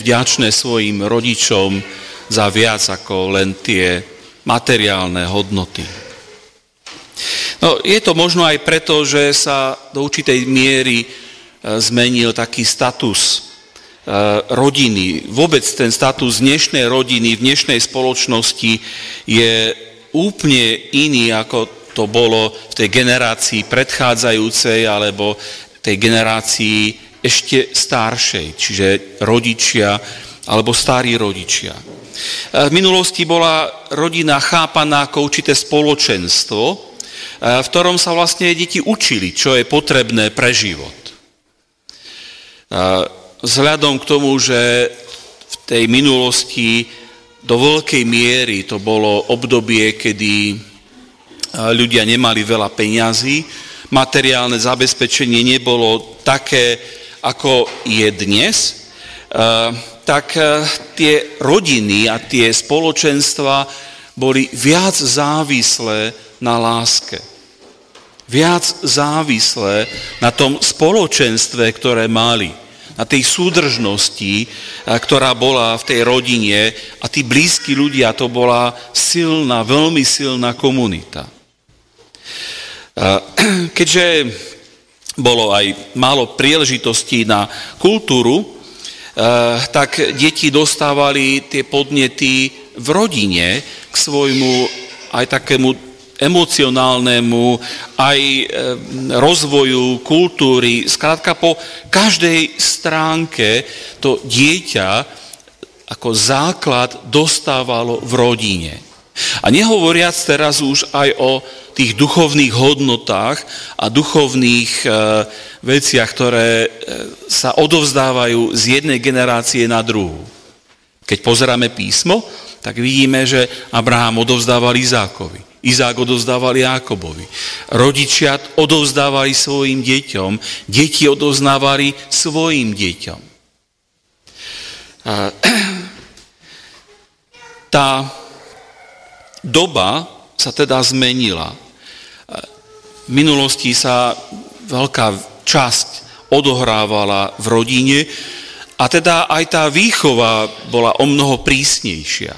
vďačné svojim rodičom za viac ako len tie materiálne hodnoty. No, je to možno aj preto, že sa do určitej miery zmenil taký status rodiny. Vôbec ten status dnešnej rodiny v dnešnej spoločnosti je úplne iný, ako to bolo v tej generácii predchádzajúcej alebo tej generácii ešte staršej, čiže rodičia alebo starí rodičia. V minulosti bola rodina chápaná ako určité spoločenstvo, v ktorom sa vlastne deti učili, čo je potrebné pre život. Vzhľadom k tomu, že v tej minulosti do veľkej miery to bolo obdobie, kedy ľudia nemali veľa peňazí, materiálne zabezpečenie nebolo také, ako je dnes, tak tie rodiny a tie spoločenstva boli viac závislé na láske. Viac závislé na tom spoločenstve, ktoré mali. Na tej súdržnosti, ktorá bola v tej rodine a tí blízki ľudia, to bola silná, veľmi silná komunita. Keďže bolo aj málo príležitostí na kultúru, tak deti dostávali tie podnety v rodine k svojmu aj takému emocionálnemu, aj rozvoju kultúry. Skrátka po každej stránke to dieťa ako základ dostávalo v rodine. A nehovoriac teraz už aj o tých duchovných hodnotách a duchovných veciach, ktoré sa odovzdávajú z jednej generácie na druhú. Keď pozeráme písmo, tak vidíme, že Abraham odovzdával Izákovi. Izák odovzdával Jákobovi. Rodičia odovzdávali svojim deťom, deti odovzdávali svojim deťom. Tá doba sa teda zmenila. V minulosti sa veľká časť odohrávala v rodine a teda aj tá výchova bola omnoho prísnejšia.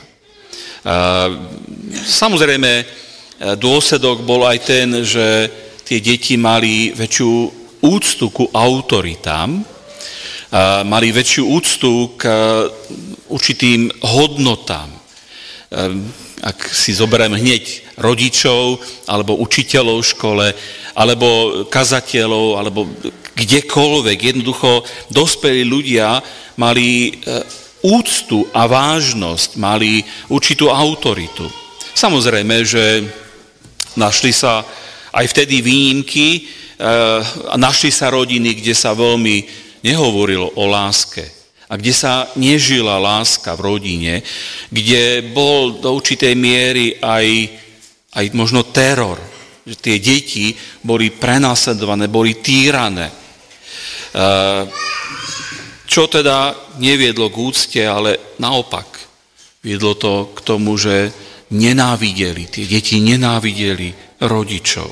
Samozrejme, dôsledok bol aj ten, že tie deti mali väčšiu úctu ku autoritám, mali väčšiu úctu k určitým hodnotám. Ak si zoberiem hneď rodičov, alebo učiteľov v škole, alebo kazateľov, alebo kdekoľvek, jednoducho dospelí ľudia mali úctu a vážnosť, mali určitú autoritu. Samozrejme, že našli sa aj vtedy výnimky a našli sa rodiny, kde sa veľmi nehovorilo o láske a kde sa nežila láska v rodine, kde bol do určitej miery aj možno teror, že tie deti boli prenasledované, boli týrané. Čo teda neviedlo k úcte, ale naopak viedlo to k tomu, že tie deti nenávideli rodičov.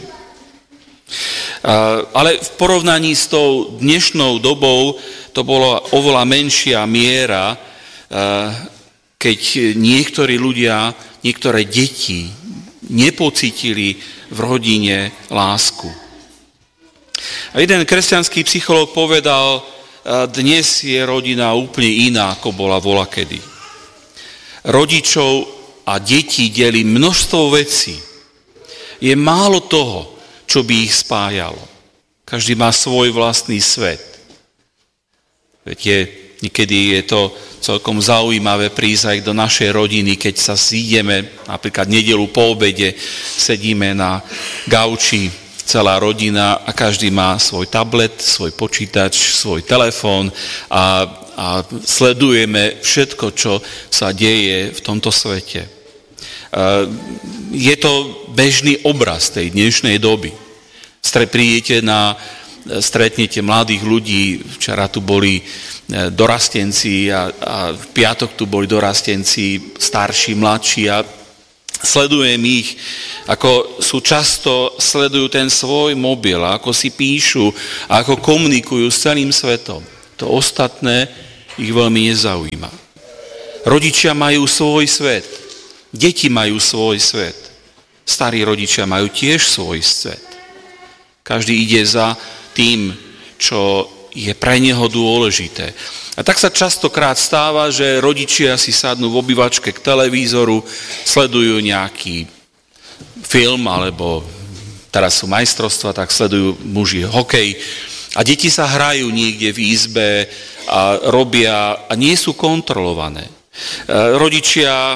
Ale v porovnaní s tou dnešnou dobou to bola oveľa menšia miera, keď niektorí ľudia, niektoré deti nepocítili v rodine lásku. A jeden kresťanský psychológ povedal, dnes je rodina úplne iná, ako bola volakedy. Rodičov a deti delí množstvo vecí. Je málo toho, čo by ich spájalo. Každý má svoj vlastný svet. Viete, niekedy je to celkom zaujímavé prísť aj do našej rodiny, keď sa zídeme, napríklad nedeľu po obede, sedíme na gauči, celá rodina a každý má svoj tablet, svoj počítač, svoj telefón a sledujeme všetko, čo sa deje v tomto svete. Je to bežný obraz tej dnešnej doby. Stretnete mladých ľudí, včera tu boli dorastenci a v piatok tu boli dorastenci, starší, mladší a sledujem ich, ako sledujú ten svoj mobil, ako si píšu, ako komunikujú s celým svetom. To ostatné ich veľmi nezaujíma. Rodičia majú svoj svet. Deti majú svoj svet. Starí rodičia majú tiež svoj svet. Každý ide za tým, čo je pre neho dôležité. A tak sa častokrát stáva, že rodičia si sadnú v obývačke k televízoru, sledujú nejaký film, alebo teraz sú majstrovstvá, tak sledujú muži hokej. A deti sa hrajú niekde v izbe a robia a nie sú kontrolované. Rodičia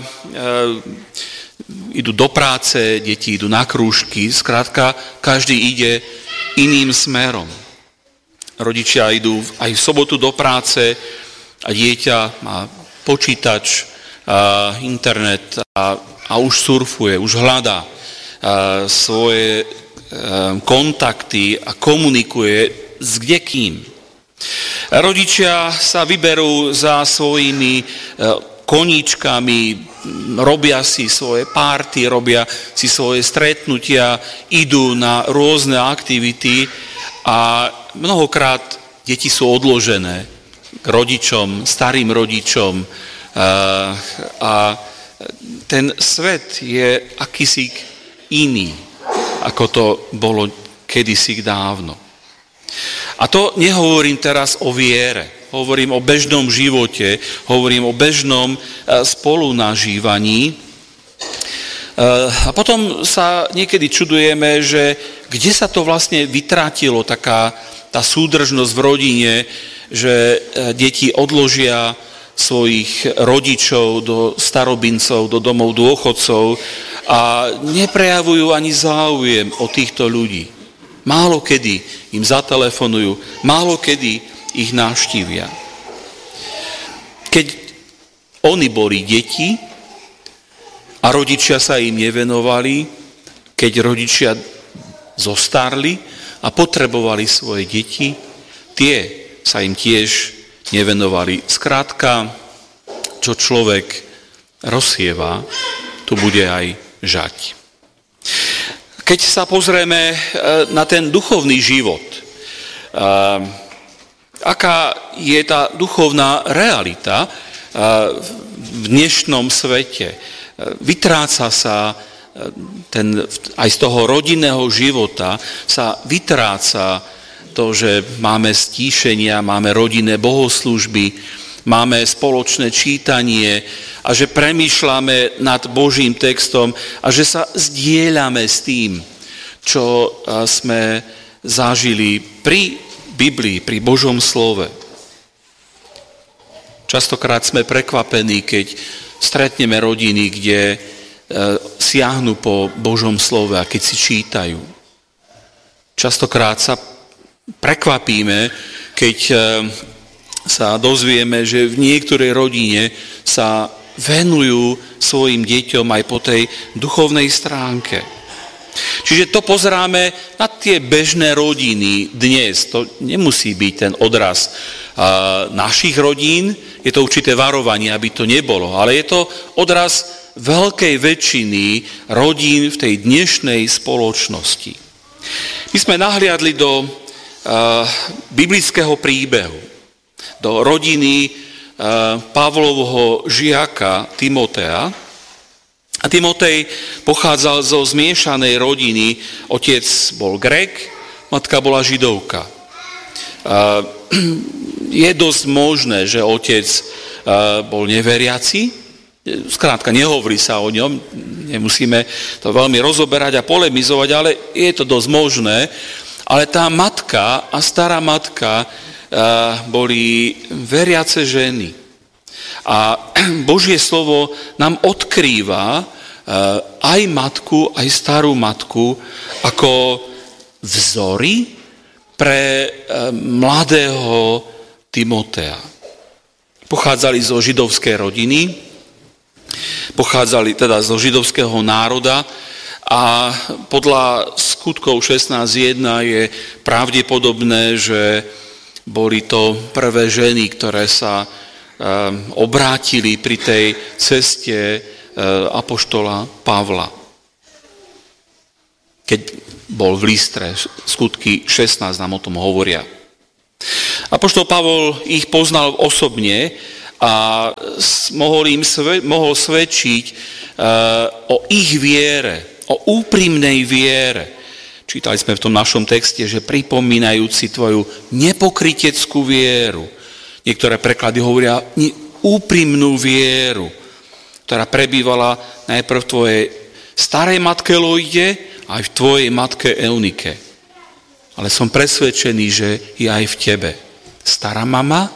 idú do práce, deti idú na krúžky, skrátka každý ide iným smerom. Rodičia idú aj v sobotu do práce a dieťa má počítač, internet a už surfuje, už hľadá svoje kontakty a komunikuje s kdekým. Rodičia sa vyberú za svojimi koníčkami, robia si svoje párty, robia si svoje stretnutia, idú na rôzne aktivity a mnohokrát deti sú odložené k rodičom, starým rodičom a ten svet je akýsi iný, ako to bolo kedysi dávno. A to nehovorím teraz o viere, hovorím o bežnom živote, hovorím o bežnom spolunažívaní. A potom sa niekedy čudujeme, že kde sa to vlastne vytratilo, taká tá súdržnosť v rodine, že deti odložia svojich rodičov do starobincov, do domov dôchodcov a neprejavujú ani záujem o týchto ľudí. Málo kedy im zatelefonujú, málo kedy ich navštívia. Keď oni boli deti a rodičia sa im nevenovali, keď rodičia zostarli a potrebovali svoje deti, tie sa im tiež nevenovali. Skrátka, čo človek rozsieva, tu bude aj žať. Keď sa pozrieme na ten duchovný život, aká je tá duchovná realita v dnešnom svete, vytráca sa aj z toho rodinného života sa vytráca to, že máme stíšenia, máme rodinné bohoslúžby, máme spoločné čítanie a že premýšľame nad Božím textom a že sa zdieľame s tým, čo sme zažili pri Biblii, pri Božom slove. Častokrát sme prekvapení, keď stretneme rodiny, kde siahnu po Božom slove a keď si čítajú. Častokrát sa prekvapíme, keď sa dozvieme, že v niektorej rodine sa venujú svojim deťom aj po tej duchovnej stránke. Čiže to pozeráme na tie bežné rodiny dnes. To nemusí byť ten odraz našich rodín, je to určité varovanie, aby to nebolo, ale je to odraz veľkej väčšiny rodín v tej dnešnej spoločnosti. My sme nahliadli do biblického príbehu, do rodiny Pavlovho žiaka Timotea. A Timotej pochádzal zo zmiešanej rodiny, otec bol Grék, matka bola Židovka. Je dosť možné, že otec bol neveriaci, skrátka nehovorí sa o ňom, nemusíme to veľmi rozoberať a polemizovať, ale je to dosť možné, ale tá matka a stará matka boli veriace ženy. A Božie slovo nám odkrýva aj matku, aj starú matku ako vzory pre mladého Timotea. Pochádzali zo židovskej rodiny, pochádzali teda zo židovského národa a podľa skutkov 16.1 je pravdepodobné, že boli to prvé ženy, ktoré sa obrátili pri tej ceste apoštola Pavla. Keď bol v Lystre, skutky 16 nám o tom hovoria. Apoštol Pavol ich poznal osobne a mohol svedčiť o ich viere, o úprimnej viere. Čítali sme v tom našom texte, že pripomínajúci tvoju nepokryteckú vieru. Niektoré preklady hovoria úprimnú vieru, ktorá prebývala najprv v tvojej starej matke Loide a aj v tvojej matke Eunike. Ale som presvedčený, že je aj v tebe. Stará mama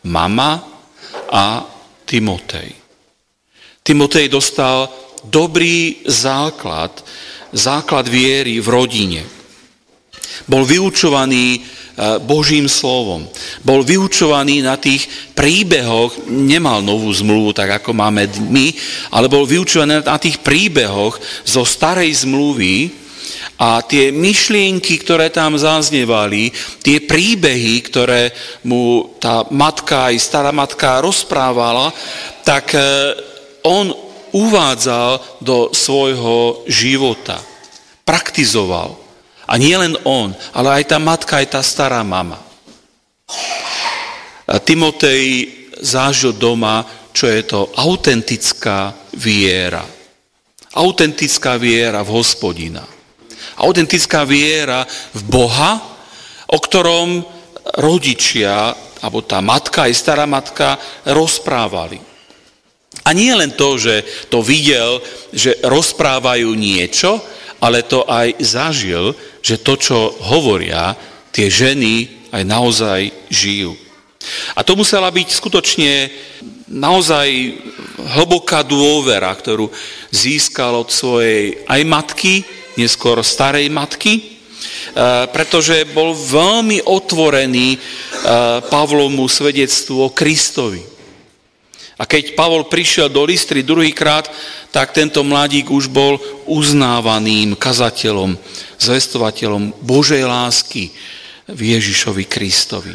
a Timotej. Timotej dostal dobrý základ viery v rodine. Bol vyučovaný Božím slovom. Bol vyučovaný na tých príbehoch, nemal novú zmluvu, tak ako máme my, ale bol vyučovaný na tých príbehoch zo starej zmluvy a tie myšlienky, ktoré tam zaznievali, tie príbehy, ktoré mu tá matka aj stará matka rozprávala, tak on uvádzal do svojho života. Praktizoval. A nie len on, ale aj tá matka, aj tá stará mama. A Timotej zažil doma, čo je to autentická viera. Autentická viera v Hospodina. Autentická viera v Boha, o ktorom rodičia, alebo tá matka aj stará matka rozprávali. A nie len to, že to videl, že rozprávajú niečo, ale to aj zažil, že to, čo hovoria, tie ženy aj naozaj žijú. A to musela byť skutočne naozaj hlboká dôvera, ktorú získal od svojej aj matky, neskôr starej matky, pretože bol veľmi otvorený Pavlovmu svedectvu o Kristovi. A keď Pavol prišiel do Lystry druhýkrát, tak tento mladík už bol uznávaným kazateľom, zvestovateľom Božej lásky v Ježišovi Kristovi.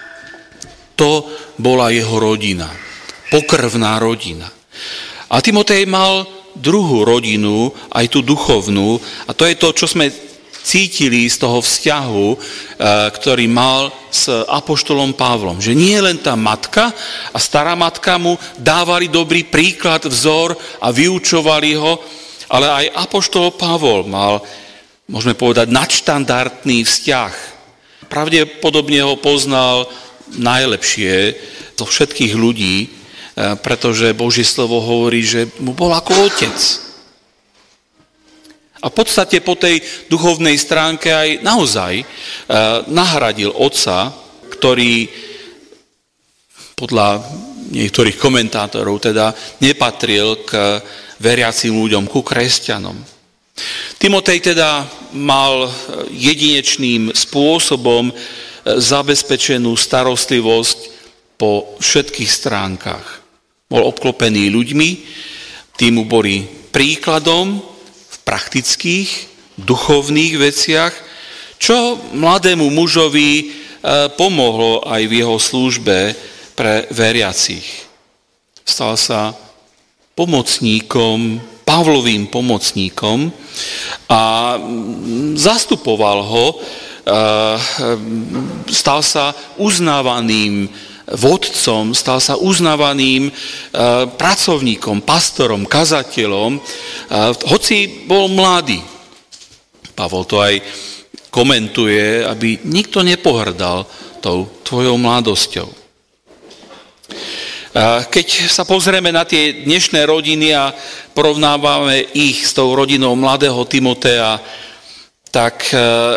To bola jeho rodina, pokrvná rodina. A Timotej mal druhú rodinu, aj tú duchovnú, a to je to, čo sme cítili z toho vzťahu, ktorý mal s apoštolom Pavlom. Že nie len tá matka a stará matka mu dávali dobrý príklad, vzor a vyučovali ho, ale aj apoštol Pavol mal, môžeme povedať, nadštandardný vzťah. Pravdepodobne ho poznal najlepšie zo všetkých ľudí, pretože Božie slovo hovorí, že mu bol ako otec. A v podstate po tej duchovnej stránke aj naozaj nahradil otca, ktorý podľa niektorých komentátorov teda nepatril k veriacim ľuďom, ku kresťanom. Timotej teda mal jedinečným spôsobom zabezpečenú starostlivosť po všetkých stránkach. Bol obklopený ľuďmi, tí mu boli príkladom praktických, duchovných veciach, čo mladému mužovi pomohlo aj v jeho službe pre veriacich. Stal sa pomocníkom, Pavlovým pomocníkom a zastupoval ho, stal sa uznávaným vodcom, stal sa uznávaným pracovníkom, pastorom, kazateľom, hoci bol mladý. Pavol to aj komentuje, aby nikto nepohrdal tou tvojou mladosťou. Keď sa pozrieme na tie dnešné rodiny a porovnávame ich s tou rodinou mladého Timotea, tak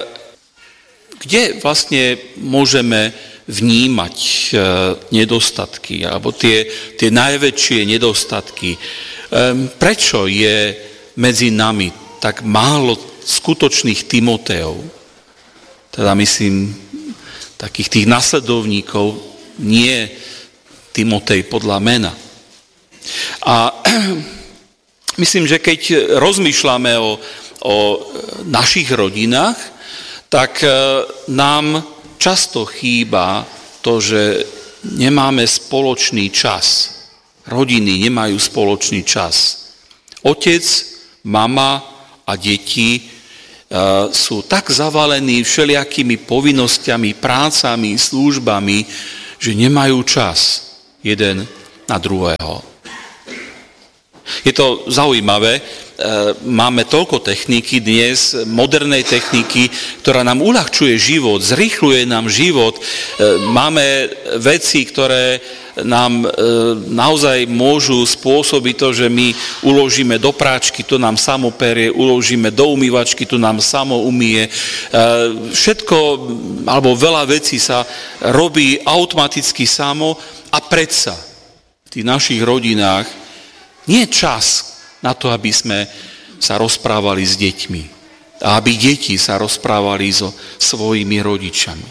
kde vlastne môžeme vnímať nedostatky, alebo tie najväčšie nedostatky. Prečo je medzi nami tak málo skutočných Timotejov? Teda myslím, takých tých nasledovníkov, nie Timotej podľa mena. A myslím, že keď rozmýšľame o našich rodinách, tak nám často chýba to, že nemáme spoločný čas. Rodiny nemajú spoločný čas. Otec, mama a deti sú tak zavalení všelijakými povinnosťami, prácami, službami, že nemajú čas jeden na druhého. Je to zaujímavé, máme toľko techniky dnes, modernej techniky, ktorá nám uľahčuje život, zrýchľuje nám život. Máme veci, ktoré nám naozaj môžu spôsobiť to, že my uložíme do práčky, to nám samo perie, uložíme do umývačky, to nám samo umýje. Všetko, alebo veľa vecí sa robí automaticky samo a predsa v tých našich rodinách nie je čas na to, aby sme sa rozprávali s deťmi a aby deti sa rozprávali so svojimi rodičami.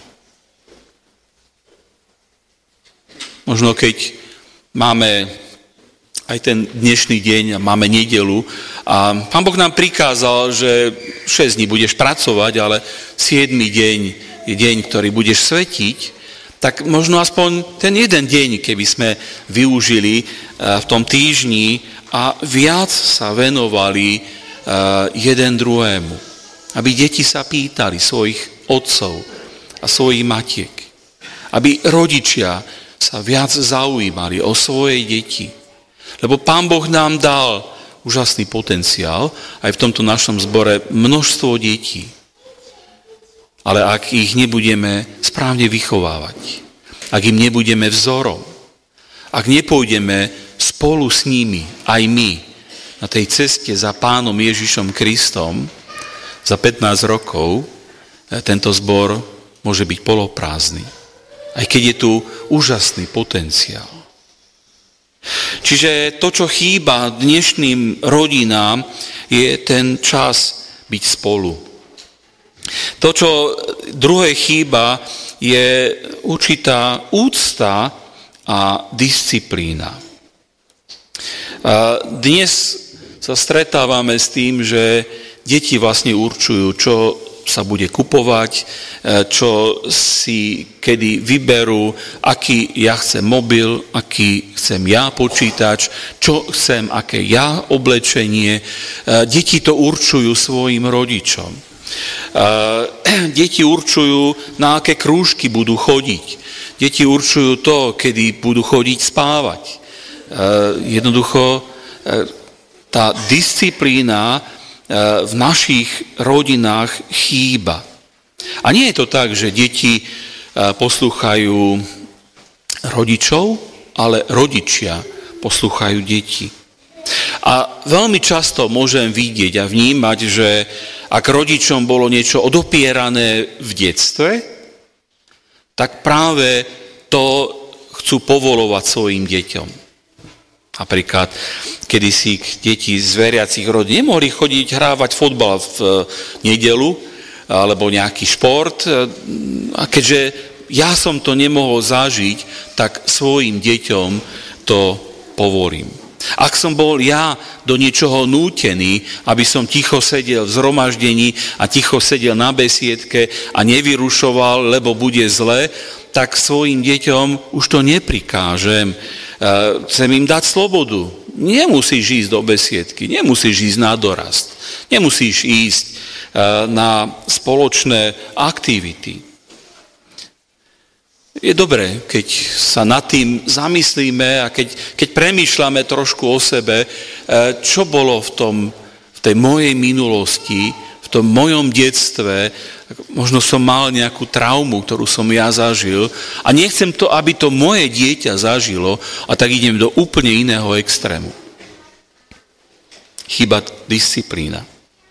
Možno keď máme aj ten dnešný deň a máme nedeľu a Pán Boh nám prikázal, že 6 dní budeš pracovať, ale 7. deň je deň, ktorý budeš svetiť, tak možno aspoň ten jeden deň, keby sme využili v tom týždni a viac sa venovali jeden druhému. Aby deti sa pýtali svojich otcov a svojich matiek. Aby rodičia sa viac zaujímali o svoje deti. Lebo Pán Boh nám dal úžasný potenciál, aj v tomto našom zbore množstvo detí. Ale ak ich nebudeme správne vychovávať, ak im nebudeme vzorom, ak nepôjdeme spolu s nimi, aj my, na tej ceste za Pánom Ježišom Kristom, za 15 rokov tento zbor môže byť poloprázdny. Aj keď je tu úžasný potenciál. Čiže to, čo chýba dnešným rodinám, je ten čas byť spolu. To, čo druhé chýba, je určitá úcta a disciplína. Dnes sa stretávame s tým, že deti vlastne určujú, čo sa bude kupovať, čo si kedy vyberú, aký ja chcem mobil, aký chcem ja počítač, čo chcem, aké ja oblečenie. Deti to určujú svojim rodičom. Deti určujú, na aké krúžky budú chodiť. Deti určujú to, kedy budú chodiť spávať. Jednoducho tá disciplína v našich rodinách chýba. A nie je to tak, že deti poslúchajú rodičov, ale rodičia poslúchajú deti. A veľmi často môžem vidieť a vnímať, že ak rodičom bolo niečo odopierané v detstve, tak práve to chcú povolovať svojim deťom. Napríklad, kedysi deti z veriacich rodín nemohli chodiť hrávať fotbal v nedeľu alebo nejaký šport. A keďže ja som to nemohol zažiť, tak svojim deťom to povolím. Ak som bol ja do niečoho nútený, aby som ticho sedel v zhromaždení a ticho sedel na besiedke a nevyrušoval, lebo bude zle, tak svojim deťom už to neprikážem. Chcem im dať slobodu. Nemusíš ísť do besiedky, nemusíš ísť na dorast, nemusíš ísť na spoločné aktivity. Je dobré, keď sa nad tým zamyslíme a keď premýšľame trošku o sebe, čo bolo v tej mojej minulosti, v tom mojom detstve, možno som mal nejakú traumu, ktorú som ja zažil a nechcem to, aby to moje dieťa zažilo a tak idem do úplne iného extrému. Chýba disciplína.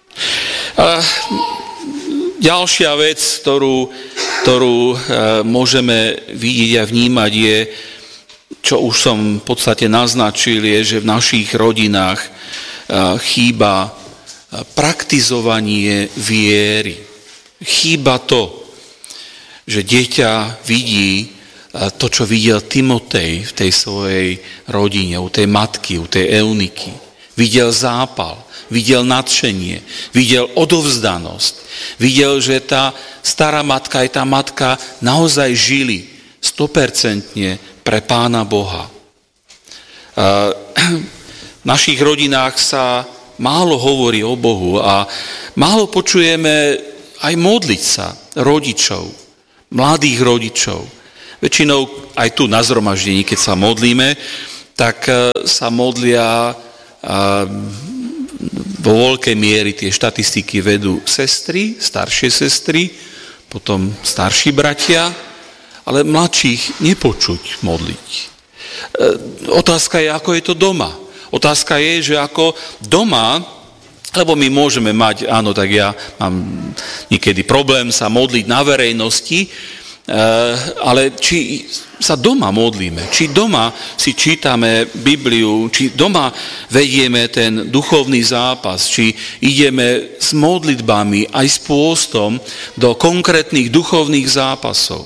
Ďalšia vec, ktorú môžeme vidieť a vnímať je, čo už som v podstate naznačil, je, že v našich rodinách chýba praktizovanie viery. Chýba to, že dieťa vidí to, čo videl Timotej v tej svojej rodine, u tej matky, u tej Euniky. Videl zápal, videl nadšenie, videl odovzdanosť, videl, že tá stará matka aj tá matka naozaj žili 100% pre Pána Boha. V našich rodinách sa málo hovorí o Bohu a málo počujeme aj modliť sa rodičov, mladých rodičov. Väčšinou aj tu na zhromaždení, keď sa modlíme, tak sa modlia vo veľkej miery tie štatistiky vedú sestry, staršie sestry, potom starší bratia, ale mladších nepočuť modliť. Otázka je, ako je to doma. Otázka je, že ako doma, lebo my môžeme mať, áno, tak ja mám niekedy problém sa modliť na verejnosti, ale či sa doma modlíme, či doma si čítame Bibliu, či doma vedieme ten duchovný zápas, či ideme s modlitbami aj s pôstom do konkrétnych duchovných zápasov.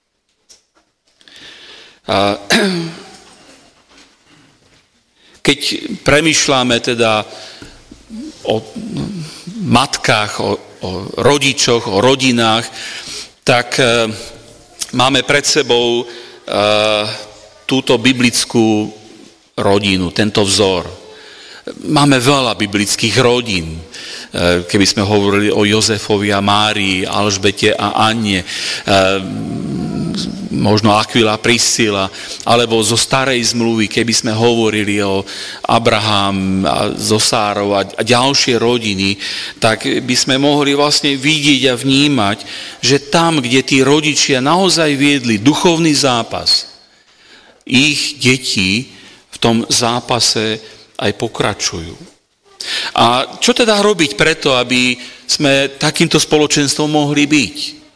Keď premýšľame teda o matkách, o rodičoch, o rodinách, tak máme pred sebou túto biblickú rodinu, tento vzor. Máme veľa biblických rodín. Keby sme hovorili o Jozefovi a Márii, Alžbete a Anne, možno Aquila, Priscila, alebo zo starej zmluvy, keby sme hovorili o Abraham, zo Sárov a ďalšie rodiny, tak by sme mohli vlastne vidieť a vnímať, že tam, kde tí rodičia naozaj viedli duchovný zápas, ich deti v tom zápase aj pokračujú. A čo teda robiť preto, aby sme takýmto spoločenstvom mohli byť?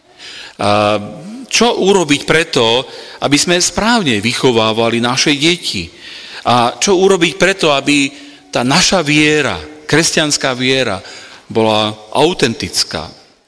Čo urobiť preto, aby sme správne vychovávali naše deti? A čo urobiť preto, aby tá naša viera, kresťanská viera, bola autentická?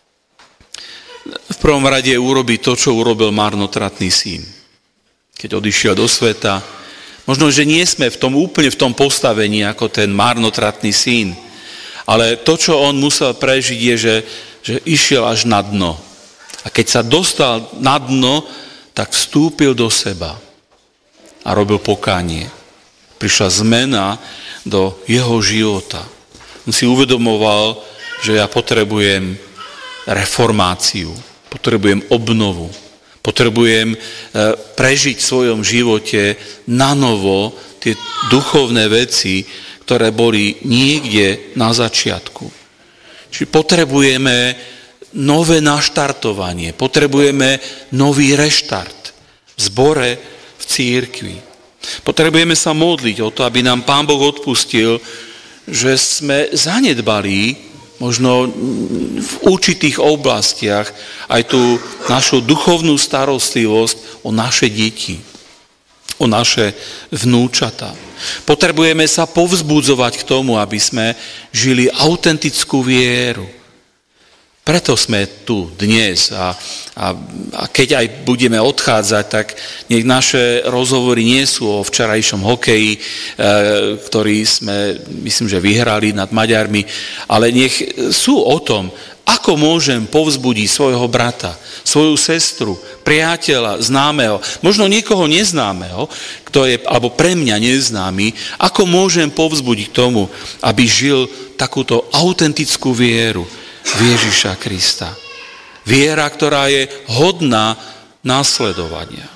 V prvom rade urobiť to, čo urobil marnotratný syn. Keď odišiel do sveta, možno, že nie sme úplne v tom postavení ako ten marnotratný syn, ale to, čo on musel prežiť, je, že išiel až na dno. A keď sa dostal na dno, tak vstúpil do seba a robil pokánie. Prišla zmena do jeho života. On si uvedomoval, že ja potrebujem reformáciu, potrebujem obnovu, potrebujem prežiť v svojom živote nanovo tie duchovné veci, ktoré boli niekde na začiatku. Čiže potrebujeme nové naštartovanie, potrebujeme nový reštart v zbore, v cirkvi. Potrebujeme sa modliť o to, aby nám Pán Boh odpustil, že sme zanedbali možno v určitých oblastiach aj tú našu duchovnú starostlivosť o naše deti, o naše vnúčata. Potrebujeme sa povzbudzovať k tomu, aby sme žili autentickú vieru. Preto sme tu dnes a keď aj budeme odchádzať, tak nech naše rozhovory nie sú o včerajšom hokeji, ktorý sme, myslím, že vyhrali nad Maďarmi, ale nech sú o tom, ako môžem povzbudiť svojho brata, svoju sestru, priateľa, známeho, možno niekoho neznámeho, kto je, alebo pre mňa neznámy, ako môžem povzbudiť tomu, aby žil takúto autentickú vieru v Ježiša Krista. Viera, ktorá je hodná následovania.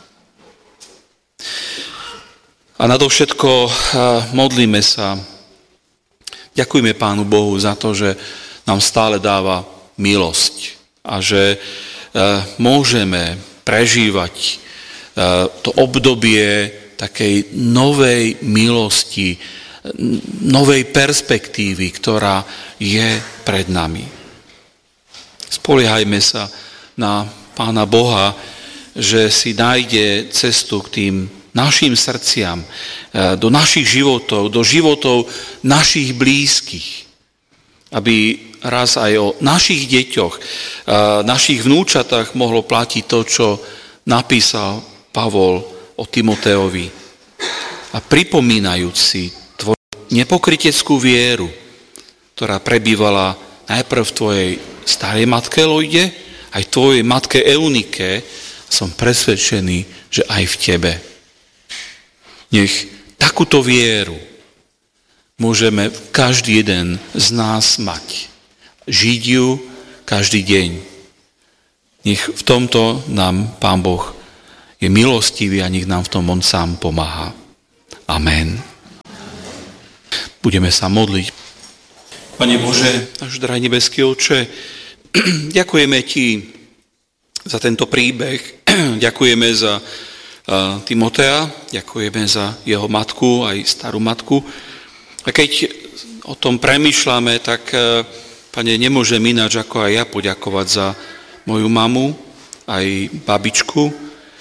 A nadovšetko modlíme sa. Ďakujeme Pánu Bohu za to, že nám stále dáva milosť a že môžeme prežívať to obdobie takej novej milosti, novej perspektívy, ktorá je pred nami. Spoliehajme sa na Pána Boha, že si nájde cestu k tým našim srdciam, do našich životov, do životov našich blízkych, aby raz aj o našich deťoch, našich vnúčatách mohlo platiť to, čo napísal Pavol o Timoteovi. A pripomínajúc si tvoju nepokryteckú vieru, ktorá prebývala najprv v tvojej starej matke Lojde, aj v tvojej matke Eunike, som presvedčený, že aj v tebe. Nech takúto vieru môžeme každý jeden z nás mať. žiť ju každý deň. Nech v tomto nám Pán Boh je milostivý a nech nám v tom On sám pomáha. Amen. Budeme sa modliť. Pane Bože, náš drahý nebeský Otče, ďakujeme Ti za tento príbeh, ďakujeme za Timotea, ďakujeme za jeho matku, aj starú matku. A keď o tom premýšľame, tak, Pane, nemôžem ináč ako aj ja poďakovať za moju mamu, aj babičku,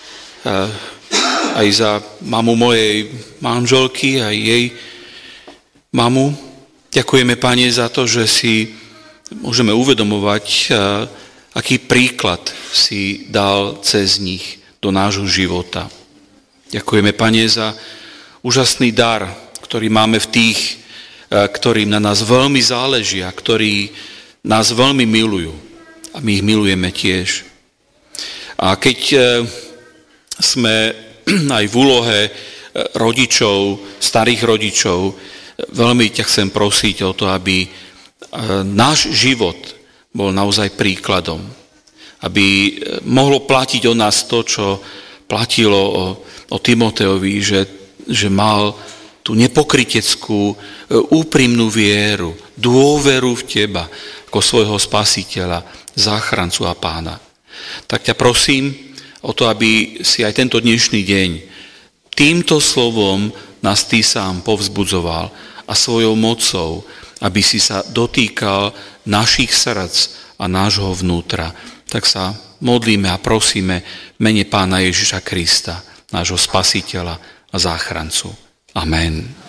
aj za mamu mojej manželky, aj jej mamu. Ďakujeme, Pane, za to, že si môžeme uvedomovať, aký príklad si dal cez nich do nášho života. Ďakujeme, Pane, za úžasný dar, ktorý máme v tých, ktorým na nás veľmi záleží a ktorí nás veľmi milujú. A my ich milujeme tiež. A keď sme aj v úlohe rodičov, starých rodičov, veľmi ťa chcem prosiť o to, aby náš život bol naozaj príkladom. Aby mohlo platiť o nás to, čo platilo o Timoteovi, že mal tú nepokryteckú, úprimnú vieru, dôveru v teba ako svojho spasiteľa, záchrancu a pána. Tak ťa prosím o to, aby si aj tento dnešný deň týmto slovom nás ty sám povzbudzoval a svojou mocou, aby si sa dotýkal našich srdc a nášho vnútra. Tak sa modlíme a prosíme v mene Pána Ježiša Krista, nášho spasiteľa a záchrancu. Amen.